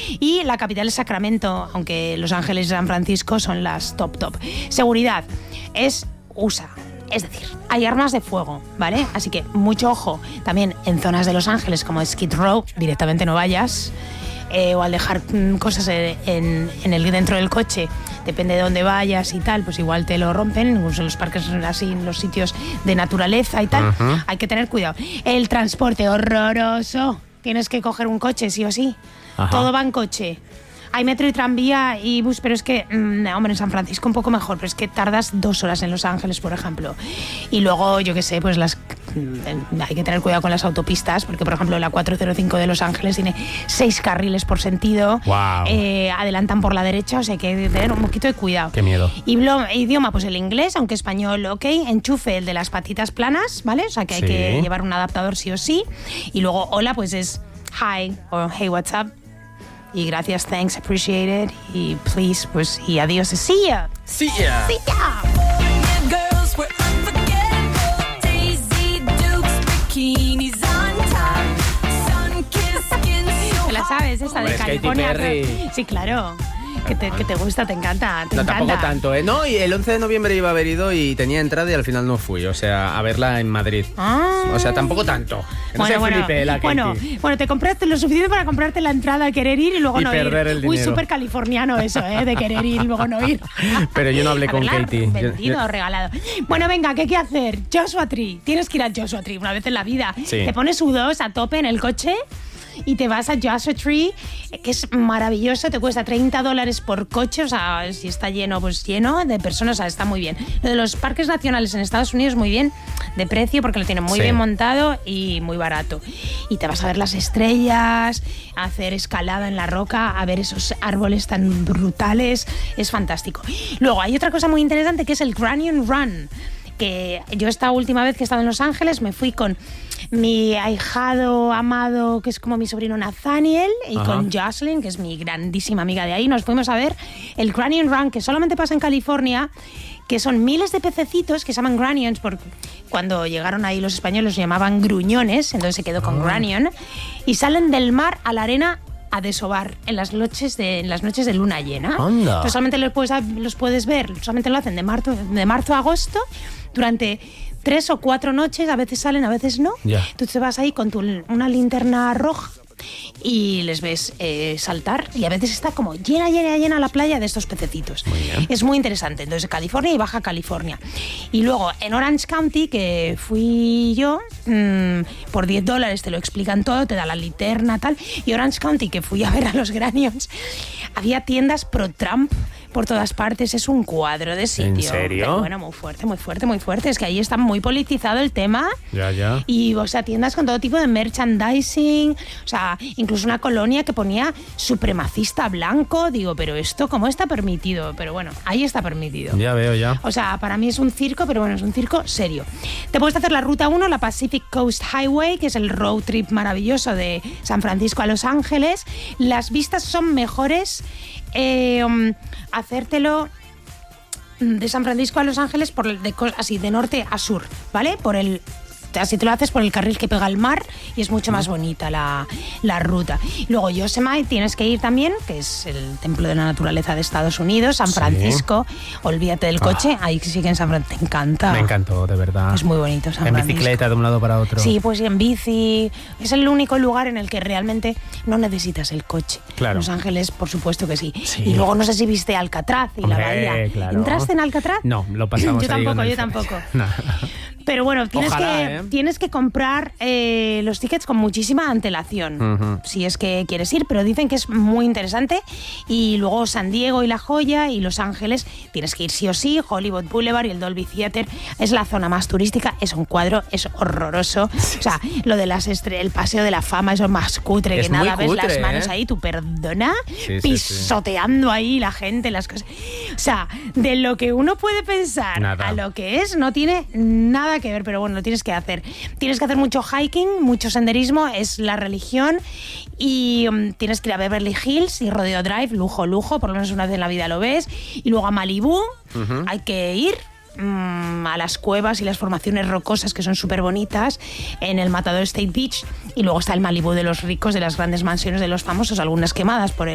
Y la capital es Sacramento, aunque Los Ángeles y San Francisco son las top. Seguridad es USA. Es decir, hay armas de fuego, ¿vale? Así que mucho ojo. También en zonas de Los Ángeles como Skid Row, directamente no vayas. O al dejar cosas dentro del coche, depende de dónde vayas y tal, pues igual te lo rompen. Incluso en los parques así, en los sitios de naturaleza y tal, hay que tener cuidado. El transporte, horroroso. Tienes que coger un coche, sí o sí. Todo va en coche. Hay metro y tranvía y bus, pero es que, hombre, en San Francisco un poco mejor, pero es que tardas 2 horas en Los Ángeles, por ejemplo. Y luego, yo qué sé, pues hay que tener cuidado con las autopistas, porque, por ejemplo, la 405 de Los Ángeles tiene 6 carriles por sentido. Wow. Adelantan por la derecha, o sea, hay que tener un poquito de cuidado. Qué miedo. Idioma, pues el inglés, aunque español, ok. Enchufe, el de las patitas planas, ¿vale? O sea, que hay que llevar un adaptador sí o sí. Y luego, hola, pues es hi o hey, what's up. Y gracias, thanks, appreciate it. Y please, pues, y adiós. See ya. See ya. See ya. ¿Te la sabes esa de California? Sí, claro. Que te gusta, te encanta. No, tampoco tanto, ¿eh? No, y el 11 de noviembre iba a haber ido y tenía entrada y al final no fui. O sea, a verla en Madrid. O sea, tampoco tanto. Que no sea Felipe, la Katy. Bueno, te compraste lo suficiente para comprarte la entrada, a querer ir y luego no ir. Perder el dinero. Uy, súper californiano eso, de querer ir y luego no ir. Pero yo no hablé con Katy. Vendido o regalado. Bueno, venga, ¿qué hay que hacer? Joshua Tree. Tienes que ir a Joshua Tree una vez en la vida. Sí. Te pones U2 a tope en el coche y te vas a Joshua Tree, que es maravilloso, te cuesta $30 por coche, o sea, si está lleno, pues lleno de personas, o sea, está muy bien. Lo de los parques nacionales en Estados Unidos, muy bien de precio, porque lo tienen muy bien montado y muy barato. Y te vas a ver las estrellas, a hacer escalada en la roca, a ver esos árboles tan brutales, es fantástico. Luego, hay otra cosa muy interesante que es el Canyon Run, que yo esta última vez que he estado en Los Ángeles me fui con mi ahijado amado, que es como mi sobrino Nathaniel, y con Jocelyn, que es mi grandísima amiga de ahí. Nos fuimos a ver el Canyon Run, que solamente pasa en California, que son miles de pececitos que se llaman granions, porque cuando llegaron ahí los españoles los llamaban gruñones, entonces se quedó con granion, y salen del mar a la arena a desovar en las noches de luna llena. Entonces solamente los puedes ver, solamente lo hacen de marzo a agosto, durante 3 o 4 noches, a veces salen, a veces no. Tú te vas ahí con una linterna roja y les ves saltar, y a veces está como llena la playa de estos pececitos. Es muy interesante. Entonces, California y Baja California. Y luego en Orange County, que fui yo, por $10 te lo explican todo, te da la linterna, tal. Y Orange County, que fui a ver a los Granions, había tiendas pro Trump por todas partes, es un cuadro de sitio. ¿En serio? Pero bueno, muy fuerte. Es que ahí está muy politizado el tema. Ya. Y, o sea, tiendas con todo tipo de merchandising. O sea, incluso una colonia que ponía supremacista blanco. Digo, pero esto, ¿cómo está permitido? Pero bueno, ahí está permitido. Ya veo, ya. O sea, para mí es un circo, pero bueno, es un circo serio. Te puedes hacer la Ruta 1, la Pacific Coast Highway, que es el road trip maravilloso de San Francisco a Los Ángeles. Las vistas son mejores. Hacértelo de San Francisco a Los Ángeles así de norte a sur, ¿vale? Así te lo haces por el carril que pega al mar y es mucho más bonita la ruta. Luego Yosemite tienes que ir también, que es el templo de la naturaleza de Estados Unidos. San Francisco, olvídate del coche, ahí sí que en San Francisco te encanta. Me encantó, de verdad. Es muy bonito San Francisco. En bicicleta de un lado para otro. Sí, pues en bici. Es el único lugar en el que realmente no necesitas el coche. Claro. Los Ángeles, por supuesto que sí. Y luego no sé si viste Alcatraz y la bahía. Claro. ¿Entraste en Alcatraz? No, lo pasamos yo ahí tampoco. No. Pero bueno, Ojalá, tienes que comprar los tickets con muchísima antelación, si es que quieres ir, pero dicen que es muy interesante. Y luego San Diego y La Joya y Los Ángeles, tienes que ir sí o sí. Hollywood Boulevard y el Dolby Theater es la zona más turística, es un cuadro, es horroroso. O sea, lo de el Paseo de la Fama, eso es más cutre que nada. Ves las manos ahí, tú perdona, pisoteando ahí la gente, las cosas. O sea, de lo que uno puede pensar a lo que es, no tiene nada que ver, pero bueno, lo tienes que hacer. Tienes que hacer mucho hiking, mucho senderismo, es la religión, y tienes que ir a Beverly Hills y Rodeo Drive, lujo, por lo menos una vez en la vida lo ves. Y luego a Malibú, hay que ir a las cuevas y las formaciones rocosas, que son súper bonitas, en el Matador State Beach. Y luego está el Malibú de los ricos, de las grandes mansiones de los famosos, algunas quemadas por